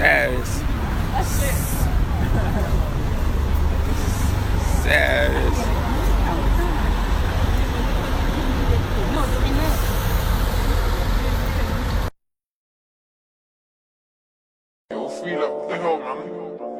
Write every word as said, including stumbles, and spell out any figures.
Says. Says. Yo, free up, what the hell, man?